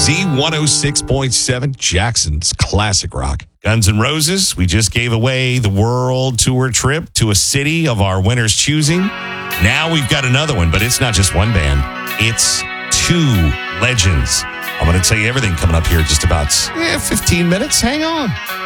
Z106.7, Jackson's classic rock. Guns N' Roses, we just gave away the world tour trip to a city of our winner's choosing. Now we've got another one, but it's not just one band. It's two legends. I'm going to tell you everything coming up here in just about 15 minutes. Hang on.